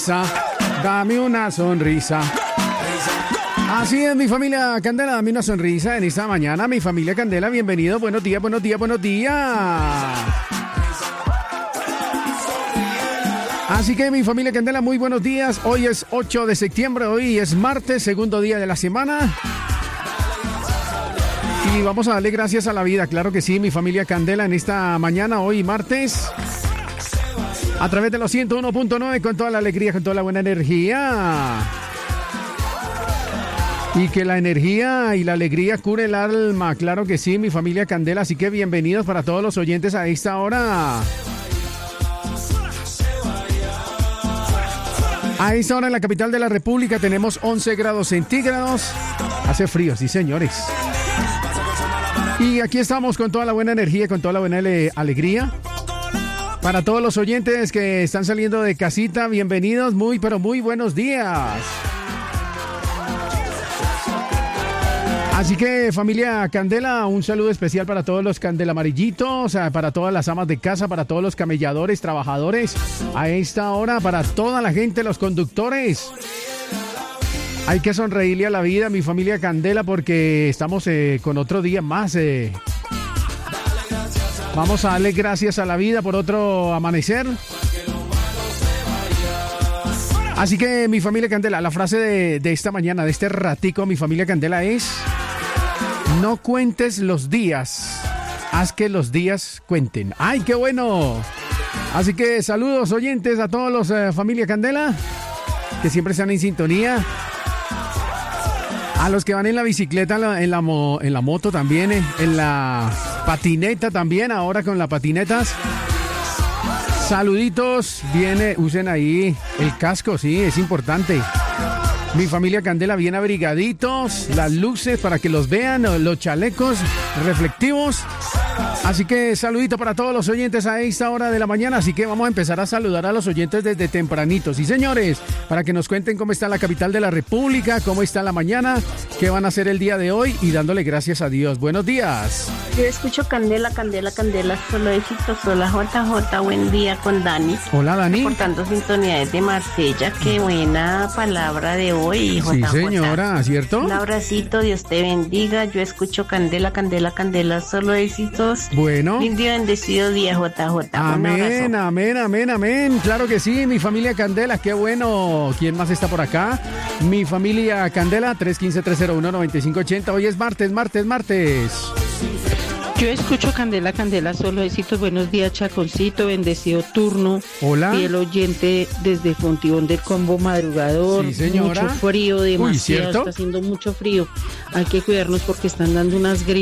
Dame una sonrisa. Así es, mi familia Candela, dame una sonrisa en esta mañana. Mi familia Candela, bienvenido. Buenos días, buenos días, buenos días. Así que mi familia Candela, muy buenos días. Hoy es 8 de septiembre, hoy es martes, segundo día de la semana. Y vamos a darle gracias a la vida, claro que sí, mi familia Candela, en esta mañana, hoy martes. A través de los 101.9 con toda la alegría, con toda la buena energía. Y que la energía y la alegría cure el alma, claro que sí, mi familia Candela. Así que bienvenidos para todos los oyentes a esta hora. A esta hora en la capital de la República tenemos 11 grados centígrados. Hace frío, sí señores. Y aquí estamos con toda la buena energía, con toda la buena alegría. Para todos los oyentes que están saliendo de casita, bienvenidos, muy pero muy buenos días. Así que familia Candela, un saludo especial para todos los candelamarillitos, para todas las amas de casa, para todos los camelladores, trabajadores, a esta hora, para toda la gente, los conductores. Hay que sonreírle a la vida, mi familia Candela, porque estamos con otro día más. Vamos a darle gracias a la vida por otro amanecer. Así que mi familia Candela, la frase de esta mañana, de este ratico, mi familia Candela es: no cuentes los días, haz que los días cuenten. ¡Ay, qué bueno! Así que saludos oyentes a todos los familia Candela, que siempre están en sintonía. A los que van en la bicicleta, en la moto también, en la patineta también, ahora con las patinetas. Saluditos, usen ahí el casco, sí, es importante. Mi familia Candela, bien abrigaditos, las luces para que los vean, los chalecos reflectivos. Así que saludito para todos los oyentes a esta hora de la mañana. Así que vamos a empezar a saludar a los oyentes desde tempranito. Sí, señores, para que nos cuenten cómo está la capital de la República, cómo está la mañana, qué van a hacer el día de hoy y dándole gracias a Dios. Buenos días. Yo escucho Candela, Candela, Candela, solo éxitos, hola JJ, buen día con Dani. Hola Dani. Portando sintonía desde Marsella, qué buena palabra de hoy, JJ. Sí señora, ¿cierto? Un abracito, Dios te bendiga, yo escucho Candela, Candela, Candela, solo éxitos. Bueno. Lindo y bendecido día, JJ. Amén, amén, amén, amén. Claro que sí, mi familia Candela, qué bueno. ¿Quién más está por acá? Mi familia Candela, 315-301-9580. Hoy es martes. Yo escucho Candela, Candela, solo éxitos. Buenos días, Chaconcito, bendecido turno. Hola. Fiel oyente desde Fontibón del Combo madrugador. Sí, señora. Mucho frío, demasiado. ¿cierto? Está haciendo mucho frío. Hay que cuidarnos porque están dando unas gripas.